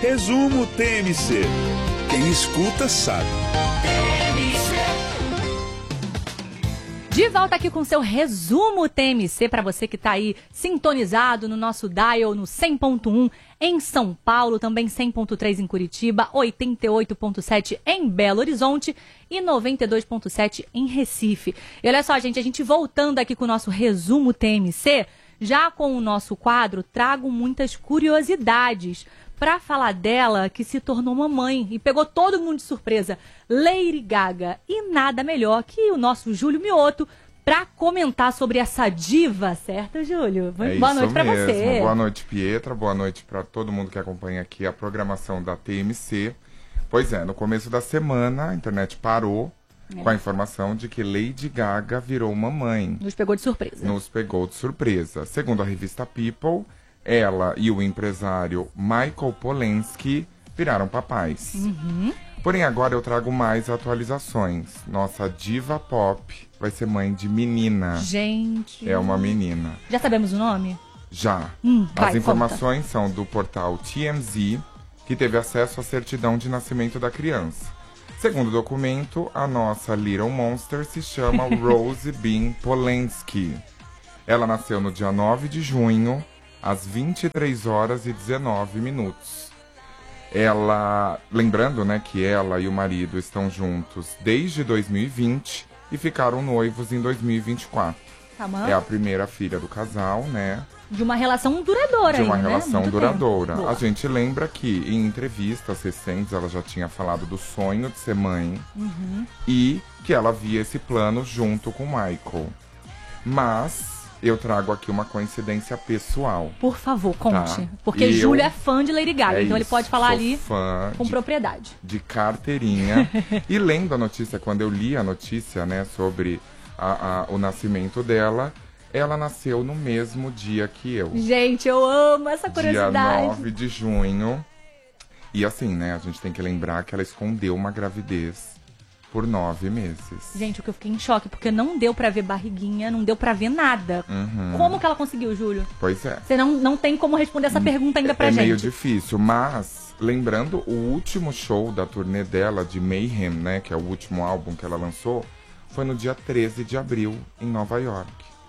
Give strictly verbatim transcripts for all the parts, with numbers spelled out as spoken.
Resumo T M C. Quem escuta sabe. De volta aqui com seu resumo T M C para você que está aí sintonizado no nosso dial no cem ponto um em São Paulo, também cem ponto três em Curitiba, oitenta e oito ponto sete em Belo Horizonte e noventa e dois ponto sete em Recife. E olha só, gente, a gente voltando aqui com o nosso resumo T M C, já com o nosso quadro, trago muitas curiosidades para falar dela que se tornou mamãe e pegou todo mundo de surpresa, Lady Gaga. E nada melhor que o nosso Júlio Mioto para comentar sobre essa diva, certo, Júlio? É Boa noite para mesmo. você. Boa noite, Pietra. Boa noite para todo mundo que acompanha aqui a programação da T M C. Pois é, no começo da semana a internet parou é. com a informação de que Lady Gaga virou mamãe. Nos pegou de surpresa. Nos pegou de surpresa. Segundo a revista People, ela e o empresário Michael Polensky viraram papais. Uhum. Porém, agora eu trago mais atualizações. Nossa diva pop vai ser mãe de menina. Gente. É uma menina. Já sabemos o nome? Já. Hum, As vai, informações conta. são do portal T M Z, que teve acesso à certidão de nascimento da criança. Segundo o documento, a nossa Little Monster se chama Rose Bean Polensky. Ela nasceu no dia nove de junho, às vinte e três horas e dezenove minutos. Ela, lembrando, né, que ela e o marido estão juntos desde dois mil e vinte e ficaram noivos em dois mil e vinte e quatro. Tá bom. É a primeira filha do casal, né? De uma relação duradoura, De uma aí, relação né? duradoura. Boa. A gente lembra que em entrevistas recentes ela já tinha falado do sonho de ser mãe Uhum. e que ela via esse plano junto com o Michael. Mas eu trago aqui uma coincidência pessoal. Por favor, conte. Tá. Porque E Júlio eu- é fã de Lady Gaga, É então ele isso, pode falar sou ali fã com de, propriedade. de carteirinha. E lendo a notícia, quando eu li a notícia, né, sobre a, a, o nascimento dela, ela nasceu no mesmo dia que eu. Gente, eu amo essa Dia curiosidade. nove de junho. E assim, né, a gente tem que lembrar que ela escondeu uma gravidez por nove meses. Gente, o que eu fiquei em choque, porque não deu pra ver barriguinha, não deu pra ver nada. Uhum. Como que ela conseguiu, Júlio? Pois é. Você não, não tem como responder essa pergunta ainda pra é gente. meio difícil, mas lembrando o último show da turnê dela, de Mayhem, né, que é o último álbum que ela lançou, foi no dia treze de abril, em Nova York.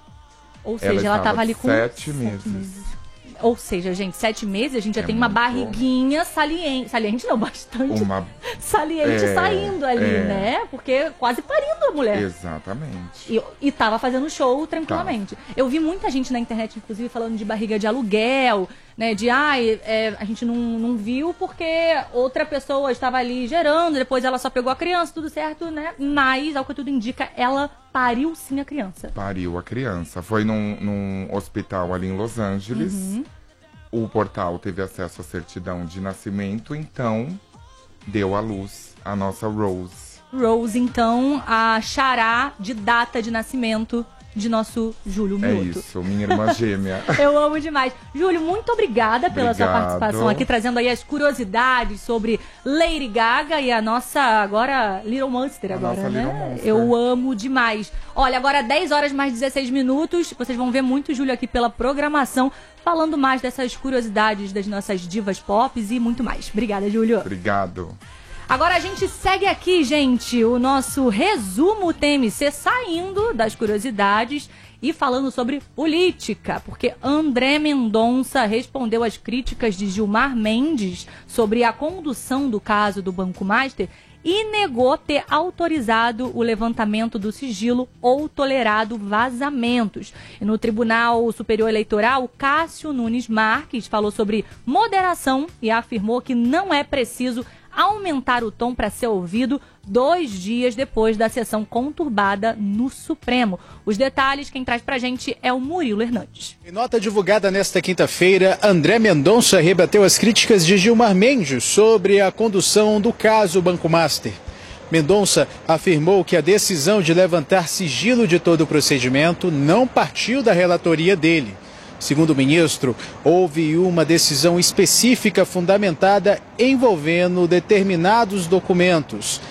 Ou seja, ela, estava tava ali de com sete meses. Ou seja, gente, sete meses a gente já É tem uma muito. barriguinha saliente. Saliente não, bastante. Uma... Saliente É, saindo ali, é. né? Porque quase parindo a mulher. Exatamente. E, e tava fazendo show tranquilamente. Eu vi muita gente na internet, inclusive, falando de barriga de aluguel, né? De, ai, é, a gente não, não viu porque outra pessoa estava ali gerando, depois ela só pegou a criança, tudo certo, né? Mas, ao que tudo indica, ela pariu sim a criança. Pariu a criança. Foi num, num hospital ali em Los Angeles. Uhum. O portal teve acesso à certidão de nascimento, então deu à luz a nossa Rose. Rose, então, a xará de data de nascimento de nosso Júlio É Mioto. isso, minha irmã gêmea. Eu amo demais. Júlio, muito obrigada pela sua Obrigado. participação aqui, trazendo aí as curiosidades sobre Lady Gaga e a nossa, agora, Little Monster A agora, nossa né? Little Monster. Eu amo demais. Olha, agora dez horas mais dezesseis minutos, vocês vão ver muito Júlio aqui pela programação, falando mais dessas curiosidades das nossas divas pop e muito mais. Obrigada, Júlio. Obrigado. Agora a gente segue aqui, gente, o nosso resumo T M C, saindo das curiosidades e falando sobre política, porque André Mendonça respondeu às críticas de Gilmar Mendes sobre a condução do caso do Banco Master e negou ter autorizado o levantamento do sigilo ou tolerado vazamentos. E no Tribunal Superior Eleitoral, Cássio Nunes Marques falou sobre moderação e afirmou que não é preciso aumentar o tom para ser ouvido dois dias depois da sessão conturbada no Supremo. Os detalhes, quem traz pra gente é o Murilo Hernandes. Em nota divulgada nesta quinta-feira, André Mendonça rebateu as críticas de Gilmar Mendes sobre a condução do caso Banco Master. Mendonça afirmou que a decisão de levantar sigilo de todo o procedimento não partiu da relatoria dele. Segundo o ministro, houve uma decisão específica fundamentada envolvendo determinados documentos.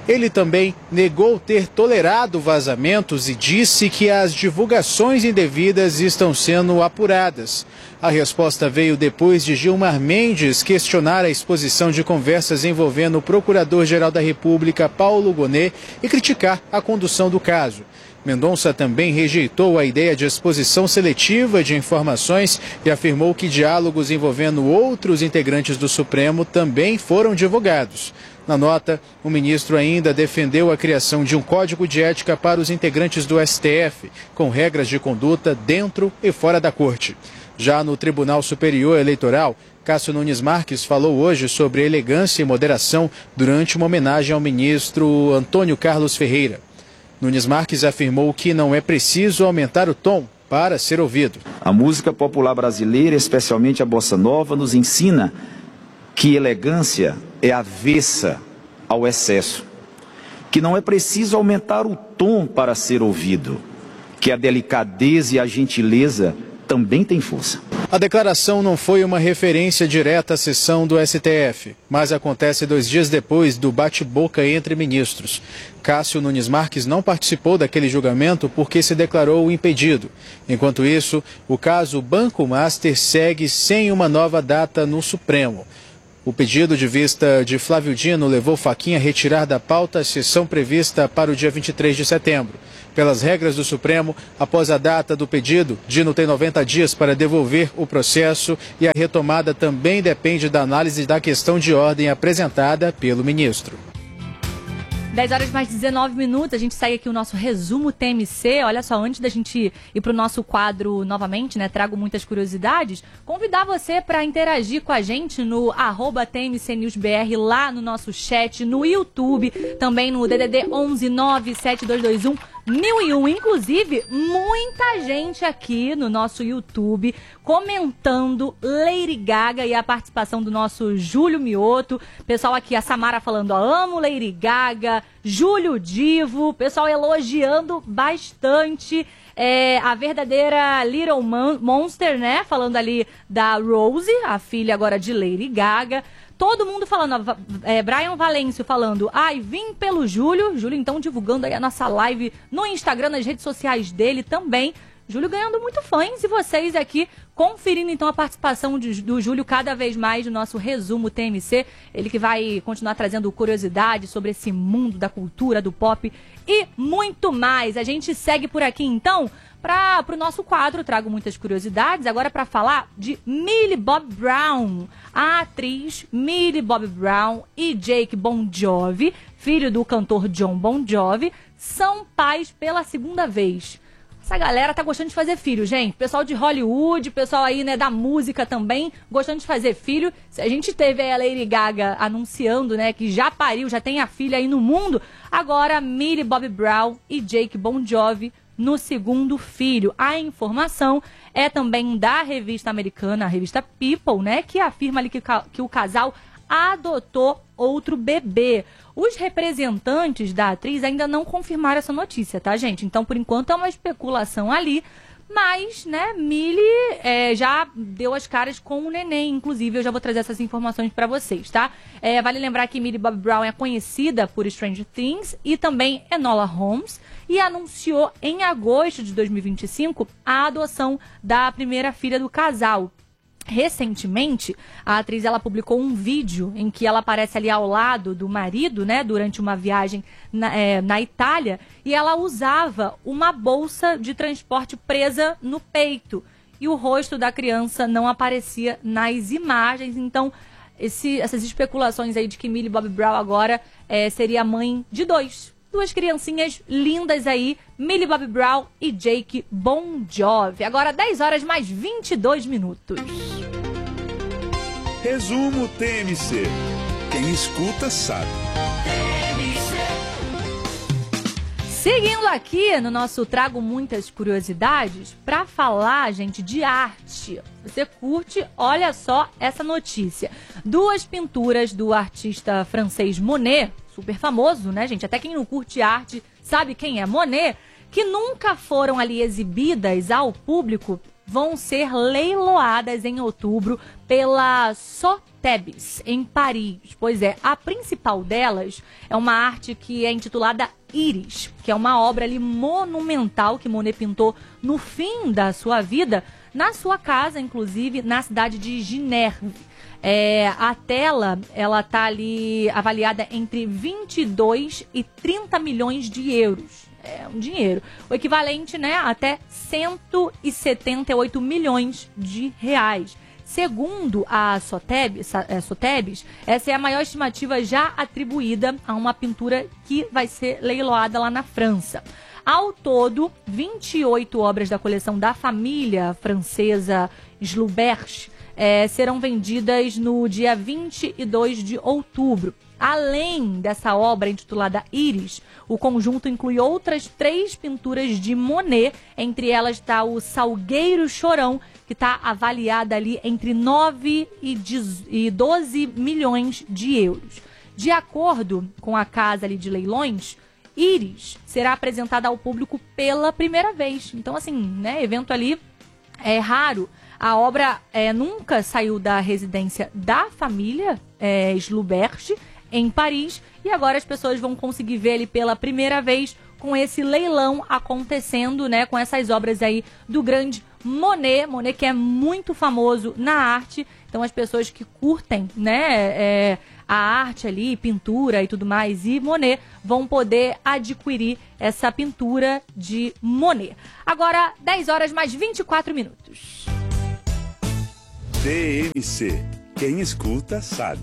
Ele também negou ter tolerado vazamentos e disse que as divulgações indevidas estão sendo apuradas. A resposta veio depois de Gilmar Mendes questionar a exposição de conversas envolvendo o Procurador-Geral da República, Paulo Gonet, e criticar a condução do caso. Mendonça também rejeitou a ideia de exposição seletiva de informações e afirmou que diálogos envolvendo outros integrantes do Supremo também foram divulgados. Na nota, o ministro ainda defendeu a criação de um código de ética para os integrantes do S T F, com regras de conduta dentro e fora da corte. Já no Tribunal Superior Eleitoral, Cássio Nunes Marques falou hoje sobre elegância e moderação durante uma homenagem ao ministro Antônio Carlos Ferreira. Nunes Marques afirmou que não é preciso aumentar o tom para ser ouvido. A música popular brasileira, especialmente a bossa nova, nos ensina que elegância é avessa ao excesso, que não é preciso aumentar o tom para ser ouvido, que a delicadeza e a gentileza também têm força. A declaração não foi uma referência direta à sessão do S T F, mas acontece dois dias depois do bate-boca entre ministros. Cássio Nunes Marques não participou daquele julgamento porque se declarou impedido. Enquanto isso, o caso Banco Master segue sem uma nova data no Supremo. O pedido de vista de Flávio Dino levou Fachin a retirar da pauta a sessão prevista para o dia vinte e três de setembro. Pelas regras do Supremo, após a data do pedido, Dino tem noventa dias para devolver o processo e a retomada também depende da análise da questão de ordem apresentada pelo ministro. dez horas mais dezenove minutos, a gente segue aqui o nosso resumo T M C. Olha só, antes da gente ir para o nosso quadro novamente, né, trago muitas curiosidades, convidar você para interagir com a gente no arroba T M C News B R, lá no nosso chat, no YouTube, também no D D D onze nove sete dois dois um mil e um. Inclusive, muita gente aqui no nosso YouTube comentando Lady Gaga e a participação do nosso Júlio Mioto. Pessoal aqui, a Samara falando, ó, amo Lady Gaga, Júlio Divo, pessoal elogiando bastante é, a verdadeira Little Monster, né? Falando ali da Rose, a filha agora de Lady Gaga. Todo mundo falando, é, Brian Valêncio falando, ai, vim pelo Júlio. Júlio, então, divulgando aí a nossa live no Instagram, nas redes sociais dele também. Júlio ganhando muito fãs e vocês aqui conferindo, então, a participação de, do Júlio cada vez mais no nosso resumo T M C. Ele que vai continuar trazendo curiosidades sobre esse mundo da cultura, do pop e muito mais. A gente segue por aqui, então, para o nosso quadro. Trago muitas curiosidades agora para falar de Millie Bobby Brown. A atriz Millie Bobby Brown e Jake Bon Jovi, filho do cantor John Bon Jovi, são pais pela segunda vez. Essa galera tá gostando de fazer filho, gente. Pessoal de Hollywood, pessoal aí, né, da música também, gostando de fazer filho. Se a gente teve aí a Lady Gaga anunciando, né, que já pariu, já tem a filha aí no mundo, agora Millie Bobby Brown e Jake Bon Jovi no segundo filho. A informação é também da revista americana, a revista People, né, que afirma ali que, que o casal adotou outro bebê. Os representantes da atriz ainda não confirmaram essa notícia, tá, gente? Então, por enquanto, é uma especulação ali, mas, né, Millie é, já deu as caras com o neném, inclusive. Eu já vou trazer essas informações pra vocês, tá? É, vale lembrar que Millie Bobby Brown é conhecida por Stranger Things e também Enola Holmes, e anunciou em agosto de dois mil e vinte e cinco a adoção da primeira filha do casal. Recentemente, a atriz ela publicou um vídeo em que ela aparece ali ao lado do marido, né, durante uma viagem na, é, na Itália, e ela usava uma bolsa de transporte presa no peito, e o rosto da criança não aparecia nas imagens. Então, esse, essas especulações aí de que Millie Bobby Brown agora é, seria mãe de dois. Duas criancinhas lindas aí, Millie Bobby Brown e Jake Bon Jovi. Agora dez horas mais vinte e dois minutos. Resumo T M C. Quem escuta sabe. Seguindo aqui no nosso Trago Muitas Curiosidades, para falar, gente, de arte. Você curte? Olha só essa notícia. Duas pinturas do artista francês Monet, super famoso, né, gente? Até quem não curte arte sabe quem é Monet, que nunca foram ali exibidas ao público, vão ser leiloadas em outubro pela Sotheby's, em Paris. Pois é, a principal delas é uma arte que é intitulada Iris, que é uma obra ali monumental que Monet pintou no fim da sua vida, na sua casa, inclusive, na cidade de Ginerve. É, a tela, ela tá ali avaliada entre vinte e dois e trinta milhões de euros. É um dinheiro. O equivalente, né, até cento e setenta e oito milhões de reais. Segundo a Sotheby's, a Sotheby's, essa é a maior estimativa já atribuída a uma pintura que vai ser leiloada lá na França. Ao todo, vinte e oito obras da coleção da família francesa Schluberch É, serão vendidas no dia vinte e dois de outubro. Além dessa obra intitulada Iris, o conjunto inclui outras três pinturas de Monet. Entre elas está o Salgueiro Chorão, que está avaliada ali entre nove e doze milhões de euros. De acordo com a casa ali de leilões, Iris será apresentada ao público pela primeira vez. Então, assim, né, evento ali é raro. A obra é, nunca saiu da residência da família é, Schluberch, em Paris, e agora as pessoas vão conseguir ver ele pela primeira vez com esse leilão acontecendo, né, com essas obras aí do grande Monet, Monet que é muito famoso na arte. Então as pessoas que curtem, né, é, a arte ali, pintura e tudo mais, e Monet, vão poder adquirir essa pintura de Monet. Agora, dez horas mais vinte e quatro minutos. T M C. Quem escuta sabe.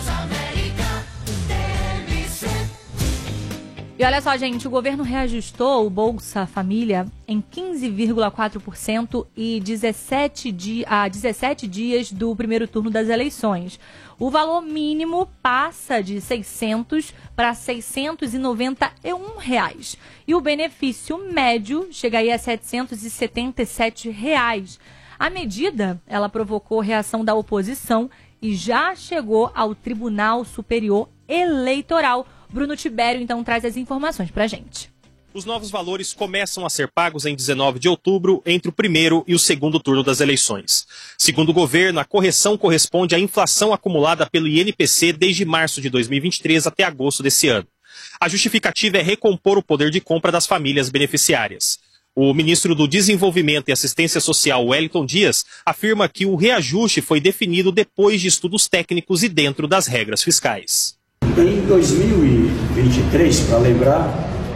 E olha só, gente, o governo reajustou o Bolsa Família em quinze vírgula quatro por cento e dezessete di- a dezessete dias do primeiro turno das eleições. O valor mínimo passa de seiscentos para seiscentos e noventa e um reais. E o benefício médio chega aí a setecentos e setenta e sete reais. A medida, ela provocou reação da oposição e já chegou ao Tribunal Superior Eleitoral. Bruno Tibério, então, traz as informações pra gente. Os novos valores começam a ser pagos em dezenove de outubro, entre o primeiro e o segundo turno das eleições. Segundo o governo, a correção corresponde à inflação acumulada pelo I N P C desde março de dois mil e vinte e três até agosto desse ano. A justificativa é recompor o poder de compra das famílias beneficiárias. O ministro do Desenvolvimento e Assistência Social, Wellington Dias, afirma que o reajuste foi definido depois de estudos técnicos e dentro das regras fiscais. Em dois mil e vinte e três, para lembrar,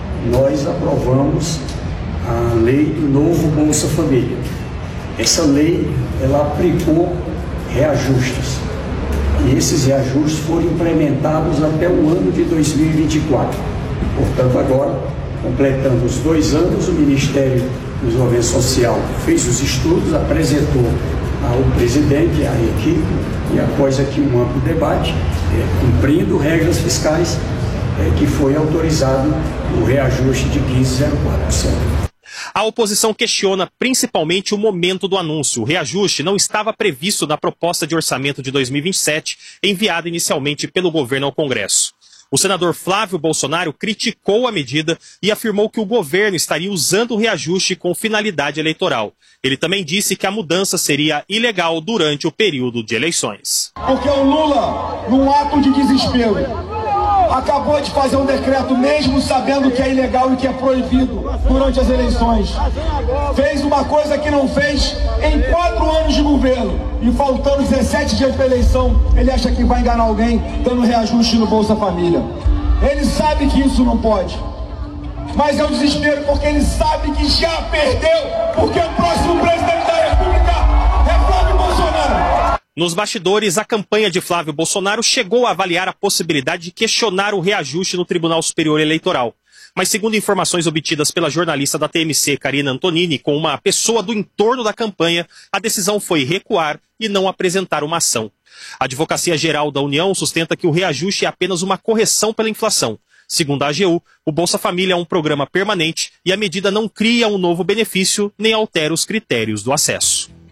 nós aprovamos a lei do novo Bolsa Família. Essa lei, ela aplicou reajustes. E esses reajustes foram implementados até o ano de dois mil e vinte e quatro. Portanto, agora, completando os dois anos, o Ministério do Desenvolvimento Social fez os estudos, apresentou ao presidente, à equipe, e após aqui um amplo debate, é, cumprindo regras fiscais, é, que foi autorizado o reajuste de quinze vírgula zero quatro por cento. A oposição questiona principalmente o momento do anúncio. O reajuste não estava previsto na proposta de orçamento de dois mil e vinte e sete, enviada inicialmente pelo governo ao Congresso. O senador Flávio Bolsonaro criticou a medida e afirmou que o governo estaria usando o reajuste com finalidade eleitoral. Ele também disse que a mudança seria ilegal durante o período de eleições. Porque o Lula, num ato de desespero, acabou de fazer um decreto mesmo sabendo que é ilegal e que é proibido durante as eleições. Fez uma coisa que não fez em quatro anos de governo. E faltando dezessete dias para a eleição, ele acha que vai enganar alguém dando reajuste no Bolsa Família. Ele sabe que isso não pode. Mas é um desespero porque ele sabe que já perdeu, porque o próximo presidente da República é Flávio Bolsonaro. Nos bastidores, a campanha de Flávio Bolsonaro chegou a avaliar a possibilidade de questionar o reajuste no Tribunal Superior Eleitoral. Mas segundo informações obtidas pela jornalista da T M C, Karina Antonini, com uma pessoa do entorno da campanha, a decisão foi recuar e não apresentar uma ação. A Advocacia Geral da União sustenta que o reajuste é apenas uma correção pela inflação. Segundo a A G U, o Bolsa Família é um programa permanente e a medida não cria um novo benefício nem altera os critérios do acesso.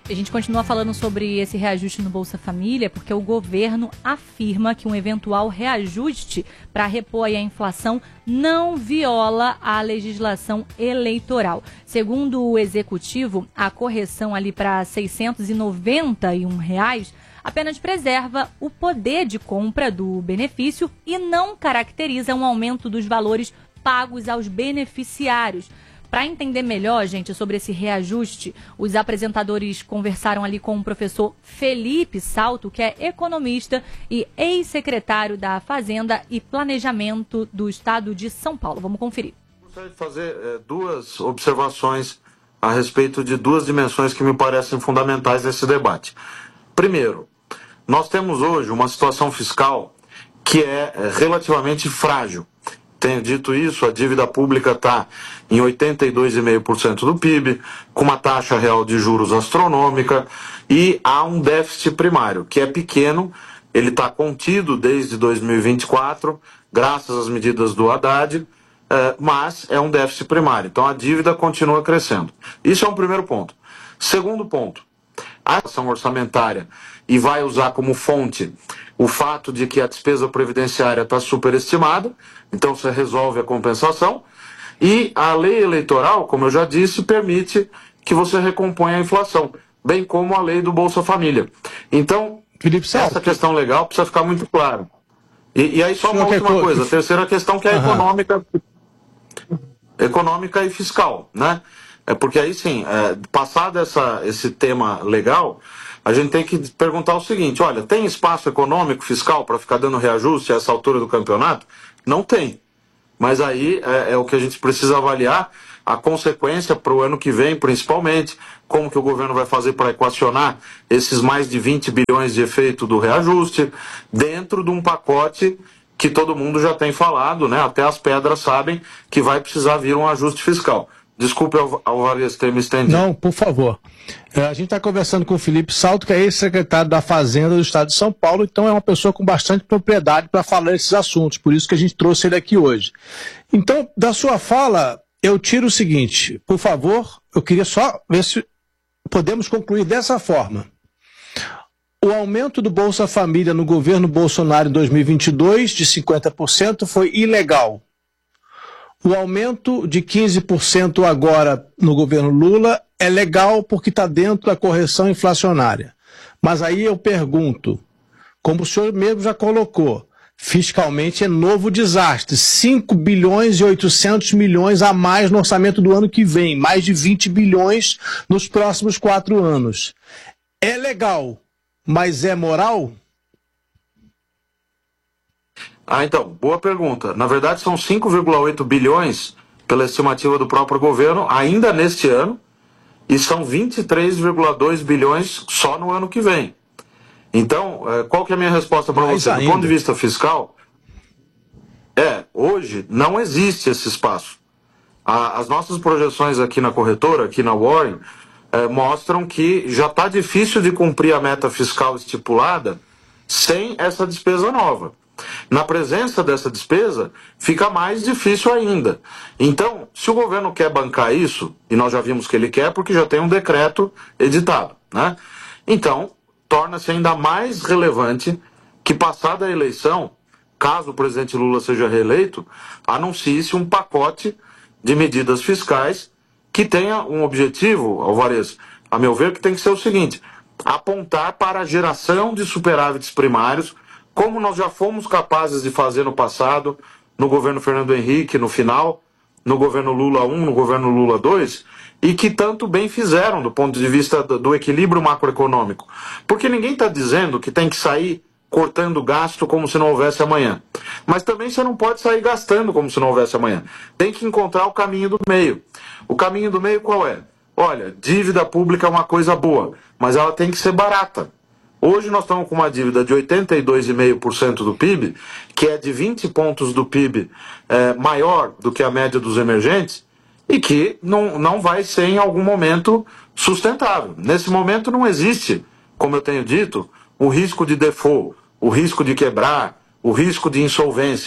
A gente continua falando sobre esse reajuste no Bolsa Família, porque o governo afirma que um eventual reajuste para repor aí a inflação não viola a legislação eleitoral. Segundo o executivo, a correção ali para seiscentos e noventa e um reais apenas preserva o poder de compra do benefício e não caracteriza um aumento dos valores pagos aos beneficiários. Para entender melhor, gente, sobre esse reajuste, os apresentadores conversaram ali com o professor Felipe Salto, que é economista e ex-secretário da Fazenda e Planejamento do Estado de São Paulo. Vamos conferir. Gostaria de fazer é, duas observações a respeito de duas dimensões que me parecem fundamentais nesse debate. Primeiro, nós temos hoje uma situação fiscal que é, é relativamente frágil. Tenho dito isso, a dívida pública está em oitenta e dois vírgula cinco por cento do P I B, com uma taxa real de juros astronômica, e há um déficit primário, que é pequeno, ele está contido desde dois mil e vinte e quatro, graças às medidas do Haddad, eh, mas é um déficit primário, então a dívida continua crescendo. Isso é um primeiro ponto. Segundo ponto, a ação orçamentária, e vai usar como fonte o fato de que a despesa previdenciária está superestimada, então você resolve a compensação, e a lei eleitoral, como eu já disse, permite que você recomponha a inflação, bem como a lei do Bolsa Família. Então, Felipe, essa questão legal precisa ficar muito clara. E, e aí só uma última coisa, a terceira questão que é a econômica, econômica e fiscal, né? É porque aí sim, é, passado essa, esse tema legal, a gente tem que perguntar o seguinte, olha, tem espaço econômico, fiscal para ficar dando reajuste a essa altura do campeonato? Não tem. Mas aí é, é o que a gente precisa avaliar, a consequência para o ano que vem, principalmente, como que o governo vai fazer para equacionar esses mais de vinte bilhões de efeito do reajuste, dentro de um pacote que todo mundo já tem falado, né? Até as pedras sabem que vai precisar vir um ajuste fiscal. Desculpe, Alvarez, ter me estendido. Não, por favor. É, a gente está conversando com o Felipe Salto, que é ex-secretário da Fazenda do Estado de São Paulo, então é uma pessoa com bastante propriedade para falar esses assuntos, por isso que a gente trouxe ele aqui hoje. Então, da sua fala, eu tiro o seguinte, por favor, eu queria só ver se podemos concluir dessa forma. O aumento do Bolsa Família no governo Bolsonaro em dois mil e vinte e dois, de cinquenta por cento, foi ilegal. O aumento de quinze por cento agora no governo Lula é legal porque está dentro da correção inflacionária. Mas aí eu pergunto, como o senhor mesmo já colocou, fiscalmente é novo desastre, cinco bilhões e oitocentos milhões a mais no orçamento do ano que vem, mais de vinte bilhões nos próximos quatro anos. É legal, mas é moral? Ah, então, boa pergunta. Na verdade, são cinco vírgula oito bilhões, pela estimativa do próprio governo, ainda neste ano, e são vinte e três vírgula dois bilhões só no ano que vem. Então, qual que é a minha resposta para você? Do ponto de vista fiscal, é, hoje não existe esse espaço. As nossas projeções aqui na corretora, aqui na Warren, é, mostram que já está difícil de cumprir a meta fiscal estipulada sem essa despesa nova. Na presença dessa despesa, fica mais difícil ainda. Então, se o governo quer bancar isso, e nós já vimos que ele quer, porque já tem um decreto editado, né? Então, torna-se ainda mais relevante que, passada a eleição, caso o presidente Lula seja reeleito, anuncie-se um pacote de medidas fiscais que tenha um objetivo, Alvarez, a meu ver, que tem que ser o seguinte, apontar para a geração de superávites primários, como nós já fomos capazes de fazer no passado, no governo Fernando Henrique, no final, no governo Lula um, no governo Lula dois, e que tanto bem fizeram do ponto de vista do equilíbrio macroeconômico. Porque ninguém está dizendo que tem que sair cortando gasto como se não houvesse amanhã. Mas também você não pode sair gastando como se não houvesse amanhã. Tem que encontrar o caminho do meio. O caminho do meio qual é? Olha, dívida pública é uma coisa boa, mas ela tem que ser barata. Hoje nós estamos com uma dívida de oitenta e dois vírgula cinco por cento do P I B, que é de vinte pontos do P I B é, maior do que a média dos emergentes, e que não, não vai ser em algum momento sustentável. Nesse momento não existe, como eu tenho dito, o risco de default, o risco de quebrar, o risco de insolvência.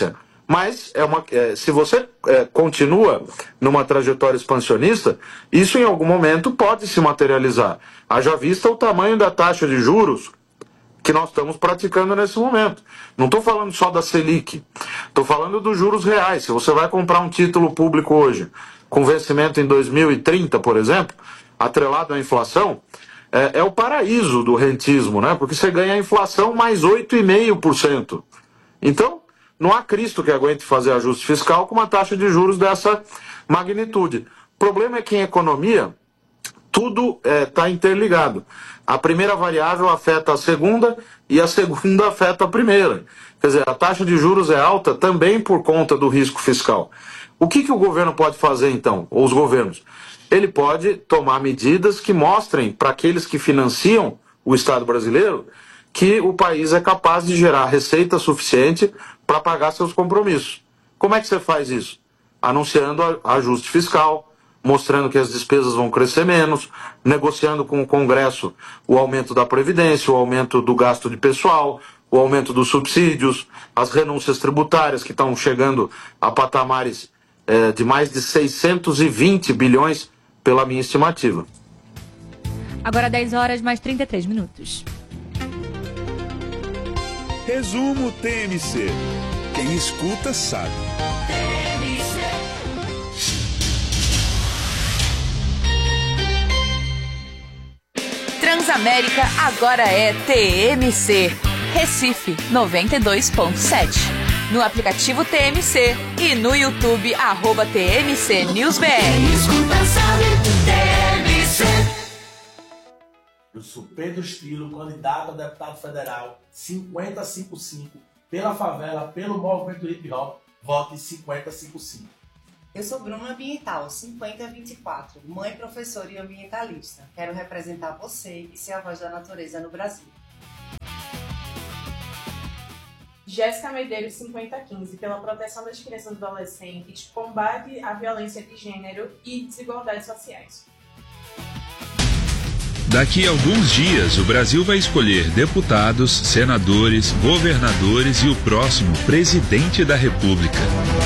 Mas é uma, é, se você é, continua numa trajetória expansionista, isso em algum momento pode se materializar. Haja vista o tamanho da taxa de juros que nós estamos praticando nesse momento. Não estou falando só da Selic, estou falando dos juros reais. Se você vai comprar um título público hoje, com vencimento em dois mil e trinta, por exemplo, atrelado à inflação, é, é o paraíso do rentismo, né? Porque você ganha a inflação mais oito vírgula cinco por cento. Então, não há Cristo que aguente fazer ajuste fiscal com uma taxa de juros dessa magnitude. O problema é que em economia, tudo está é, interligado. A primeira variável afeta a segunda e a segunda afeta a primeira. Quer dizer, a taxa de juros é alta também por conta do risco fiscal. O que, que o governo pode fazer, então, ou os governos? Ele pode tomar medidas que mostrem para aqueles que financiam o Estado brasileiro que o país é capaz de gerar receita suficiente para pagar seus compromissos. Como é que você faz isso? Anunciando ajuste fiscal, mostrando que as despesas vão crescer menos, negociando com o Congresso o aumento da Previdência, o aumento do gasto de pessoal, o aumento dos subsídios, as renúncias tributárias que estão chegando a patamares eh, de mais de seiscentos e vinte bilhões pela minha estimativa. Agora dez horas mais trinta e três minutos. Resumo T M C. Quem escuta sabe. Transamérica agora é T M C. Recife noventa e dois ponto sete. No aplicativo T M C e no YouTube, arroba T M C News B R. Quem escuta sabe, T M C. Eu sou Pedro Estilo, candidato a deputado federal cinquenta cinquenta e cinco, pela favela, pelo movimento hip hop, vote cinquenta cinquenta e cinco. Eu sou Bruna Ambiental, cinquenta vinte e quatro, mãe, professora e ambientalista. Quero representar você e ser a voz da natureza no Brasil. Jéssica Medeiros, cinquenta quinze, pela proteção das crianças e adolescentes, combate à violência de gênero e desigualdades sociais. Daqui a alguns dias, o Brasil vai escolher deputados, senadores, governadores e o próximo presidente da República.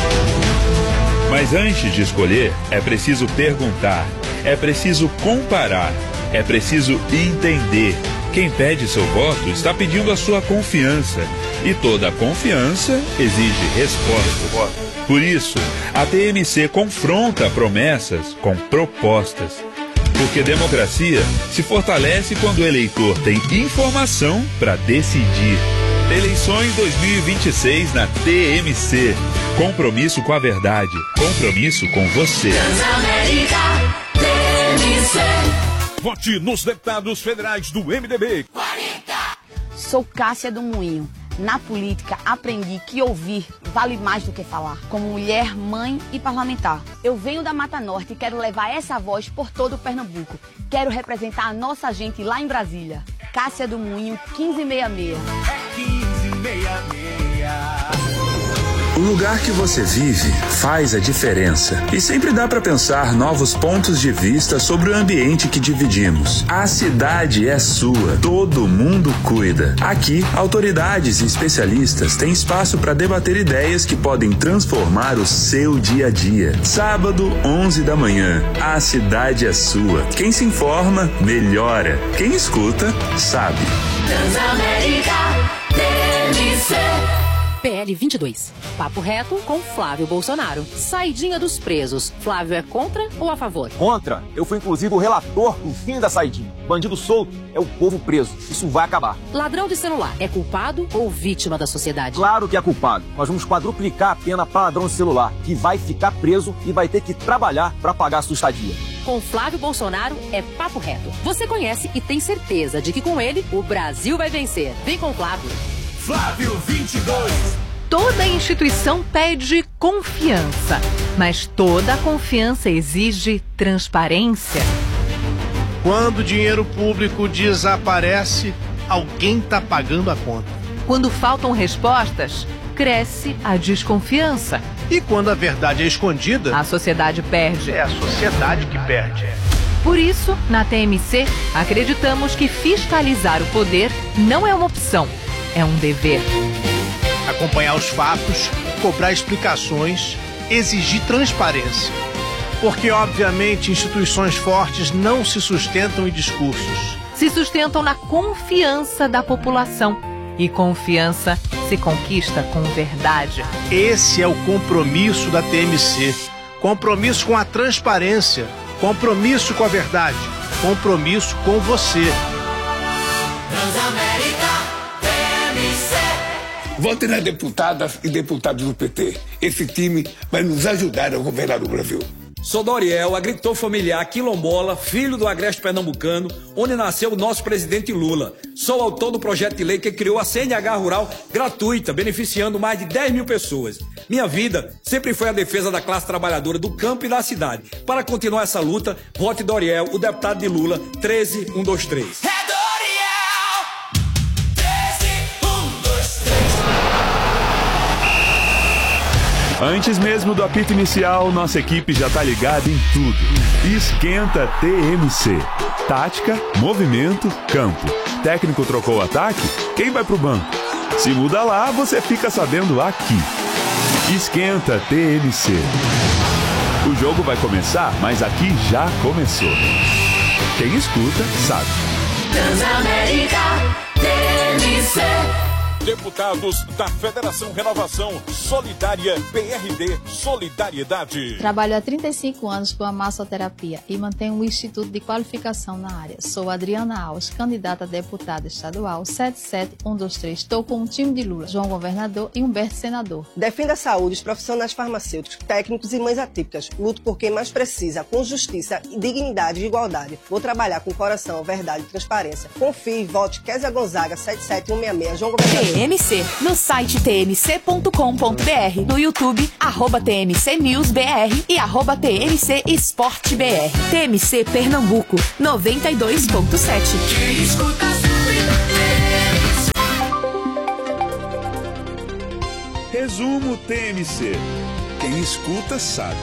Mas antes de escolher, é preciso perguntar, é preciso comparar, é preciso entender. Quem pede seu voto está pedindo a sua confiança. E toda confiança exige resposta. Por isso, a T M C confronta promessas com propostas. Porque democracia se fortalece quando o eleitor tem informação para decidir. Eleições dois mil e vinte e seis na T M C. Compromisso com a verdade. Compromisso com você. Transamérica, T M C. Vote nos deputados federais do M D B. quarenta. Sou Cássia do Moinho. Na política, aprendi que ouvir vale mais do que falar. Como mulher, mãe e parlamentar. Eu venho da Mata Norte e quero levar essa voz por todo o Pernambuco. Quero representar a nossa gente lá em Brasília. Cássia do Moinho, quinze sessenta e seis. quinze sessenta e seis. O lugar que você vive faz a diferença. E sempre dá para pensar novos pontos de vista sobre o ambiente que dividimos. A cidade é sua, todo mundo cuida. Aqui, autoridades e especialistas têm espaço para debater ideias que podem transformar o seu dia a dia. Sábado, onze da manhã. A cidade é sua. Quem se informa, melhora. Quem escuta, sabe. Transamérica, T M C. P L vinte e dois. Papo reto com Flávio Bolsonaro. Saidinha dos presos. Flávio é contra ou a favor? Contra. Eu fui inclusive o relator do fim da saidinha. Bandido solto é o povo preso. Isso vai acabar. Ladrão de celular é culpado ou vítima da sociedade? Claro que é culpado. Nós vamos quadruplicar a pena para ladrão de celular, que vai ficar preso e vai ter que trabalhar para pagar a sua estadia. Com Flávio Bolsonaro é papo reto. Você conhece e tem certeza de que com ele o Brasil vai vencer. Vem com Flávio. Flávio vinte e dois. Toda instituição pede confiança, mas toda confiança exige transparência. Quando o dinheiro público desaparece, alguém está pagando a conta. Quando faltam respostas, cresce a desconfiança. E quando a verdade é escondida, a sociedade perde. É a sociedade que perde. Por isso, na T M C, acreditamos que fiscalizar o poder não é uma opção, é um dever. acompanhar os fatos, cobrar explicações, exigir transparência. Porque, obviamente, instituições fortes não se sustentam em discursos. Se sustentam na confiança da população. E confiança se conquista com verdade. Esse é o compromisso da T M C. Compromisso com a transparência. Compromisso com a verdade. Compromisso com você. Transamérica T M C. Vote nas deputadas e deputados do P T. Esse time vai nos ajudar a governar o Brasil. Sou Doriel, agricultor familiar quilombola, filho do agreste pernambucano, onde nasceu o nosso presidente Lula. Sou autor do projeto de lei que criou a C N H Rural gratuita, beneficiando mais de dez mil pessoas. Minha vida sempre foi a defesa da classe trabalhadora do campo e da cidade. Para continuar essa luta, vote Doriel, o deputado de Lula, treze um dois três. É Doriel! treze um dois três. Antes mesmo do apito inicial, nossa equipe já tá ligada em tudo. Esquenta T M C. Tática, movimento, campo. Técnico trocou o ataque? Quem vai pro banco? Se muda lá, você fica sabendo aqui. Esquenta T M C. O jogo vai começar, mas aqui já começou. Quem escuta, sabe. Transamérica T M C. Deputados da Federação Renovação Solidária P R D Solidariedade. Trabalho há trinta e cinco anos com a massoterapia e mantenho um instituto de qualificação na área. Sou Adriana Alves, candidata a deputada estadual sete sete um dois três. Estou com um time de Lula, João Governador e Humberto Senador. Defendo a saúde, os profissionais farmacêuticos, técnicos e mães atípicas. Luto por quem mais precisa, com justiça, dignidade e igualdade. Vou trabalhar com coração, verdade e transparência. Confie e vote Kézia Gonzaga sete sete um seis seis, João Governador. T M C, no site t m c ponto com ponto b r, no YouTube, arroba T M C News B R e arroba T M C Esporte B R. T M C Pernambuco, noventa e dois ponto sete. Quem escuta Resumo T M C. Quem escuta sabe.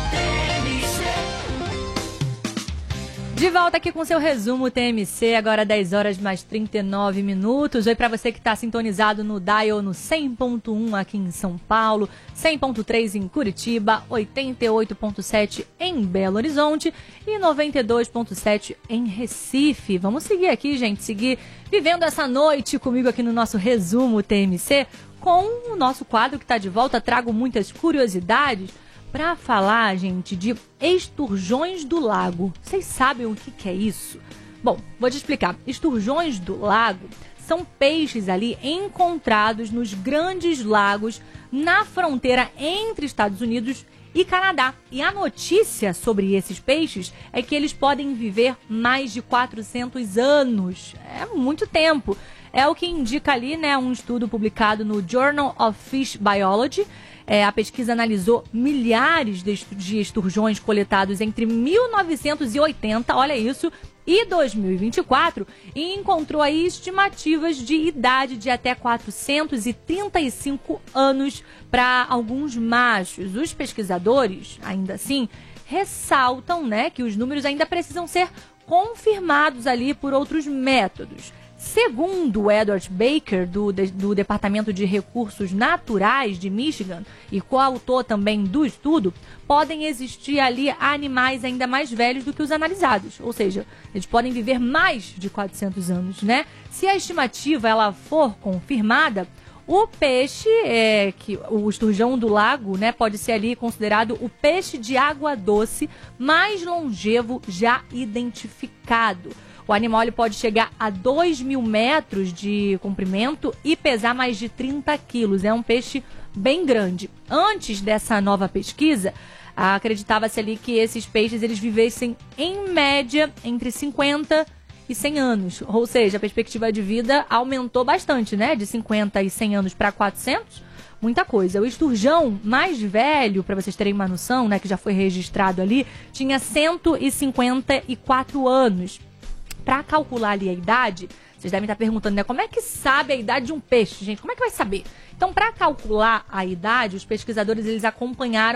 De volta aqui com seu resumo T M C, agora dez horas mais trinta e nove minutos. Oi para você que está sintonizado no Dial no cem ponto um aqui em São Paulo, cem ponto três em Curitiba, oitenta e oito ponto sete em Belo Horizonte e noventa e dois ponto sete em Recife. Vamos seguir aqui, gente, seguir vivendo essa noite comigo aqui no nosso resumo T M C com o nosso quadro que está de volta. Trago muitas curiosidades para falar, gente, de esturjões do lago. Vocês sabem o que, que é isso? Bom, vou te explicar. Esturjões do lago são peixes ali encontrados nos grandes lagos na fronteira entre Estados Unidos e Canadá. E a notícia sobre esses peixes é que eles podem viver mais de quatrocentos anos. É muito tempo. É o que indica ali, né, um estudo publicado no Journal of Fish Biology. É, a pesquisa analisou milhares de, de esturjões coletados entre mil novecentos e oitenta, olha isso, e dois mil e vinte e quatro, e encontrou aí estimativas de idade de até quatrocentos e trinta e cinco anos para alguns machos. Os pesquisadores, ainda assim, ressaltam, né, que os números ainda precisam ser confirmados ali por outros métodos. Segundo Edward Baker, do, do Departamento de Recursos Naturais de Michigan, e coautor também do estudo, podem existir ali animais ainda mais velhos do que os analisados. Ou seja, eles podem viver mais de quatrocentos anos, né? Se a estimativa ela for confirmada, o peixe, é, que, o esturjão do lago, né, pode ser ali considerado o peixe de água doce mais longevo já identificado. O animal ele pode chegar a dois mil metros de comprimento e pesar mais de trinta quilos. É um peixe bem grande. Antes dessa nova pesquisa, acreditava-se ali que esses peixes eles vivessem, em média, entre cinquenta e cem anos. Ou seja, a perspectiva de vida aumentou bastante, né? De cinquenta e cem anos para quatrocentos. Muita coisa. O esturjão mais velho, para vocês terem uma noção, né, que já foi registrado ali, tinha cento e cinquenta e quatro anos. Para calcular ali a idade, vocês devem estar perguntando, né? Como é que sabe a idade de um peixe, gente? Como é que vai saber? Então, para calcular a idade, os pesquisadores eles acompanharam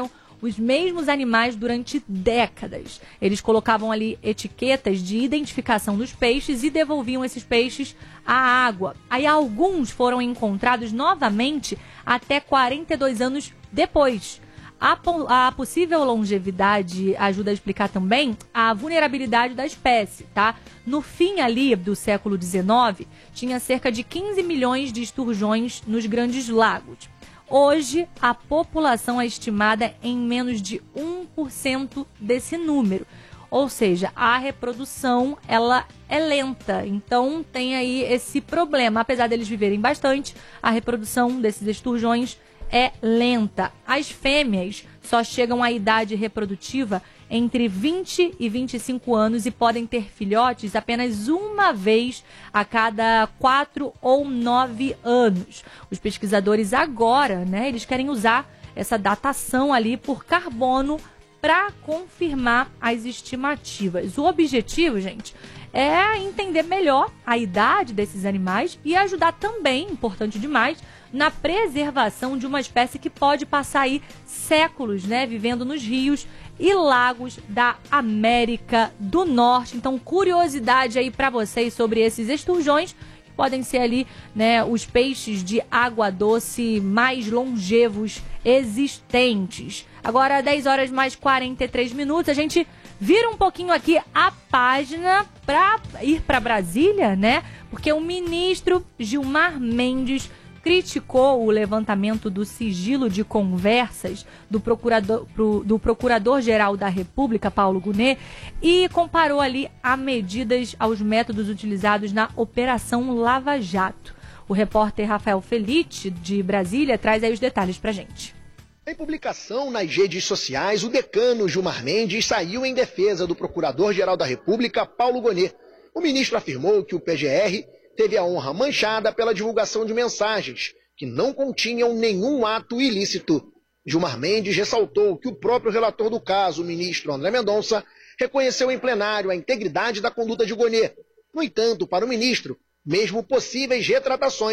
os mesmos animais durante décadas. Eles colocavam ali etiquetas de identificação dos peixes e devolviam esses peixes à água. Aí alguns foram encontrados novamente até quarenta e dois anos depois. A, a possível longevidade ajuda a explicar também a vulnerabilidade da espécie, tá? No fim ali do século dezenove, tinha cerca de quinze milhões de esturjões nos grandes lagos. Hoje, a população é estimada em menos de um por cento desse número. Ou seja, a reprodução ela é lenta, então tem aí esse problema. Apesar deles viverem bastante, a reprodução desses esturjões é lenta. As fêmeas só chegam à idade reprodutiva entre vinte e vinte e cinco anos e podem ter filhotes apenas uma vez a cada quatro ou nove anos. Os pesquisadores agora, né, eles querem usar essa datação ali por carbono para confirmar as estimativas. O objetivo, gente, é entender melhor a idade desses animais e ajudar também, importante demais, na preservação de uma espécie que pode passar aí séculos, né, vivendo nos rios e lagos da América do Norte. Então, curiosidade aí para vocês sobre esses esturjões, que podem ser ali, né, os peixes de água doce mais longevos existentes. Agora, dez horas mais quarenta e três minutos, a gente vira um pouquinho aqui a página para ir para Brasília, né? Porque o ministro Gilmar Mendes criticou o levantamento do sigilo de conversas do procurador, pro, do Procurador-Geral da República, Paulo Gonet, e comparou ali a medidas aos métodos utilizados na Operação Lava Jato. O repórter Rafael Felite, de Brasília, traz aí os detalhes pra gente. Em publicação nas redes sociais, o decano Gilmar Mendes saiu em defesa do Procurador-Geral da República, Paulo Gonet. O ministro afirmou que o P G R teve a honra manchada pela divulgação de mensagens que não continham nenhum ato ilícito. Gilmar Mendes ressaltou que o próprio relator do caso, o ministro André Mendonça, reconheceu em plenário a integridade da conduta de Gonet. No entanto, para o ministro, mesmo possíveis retratações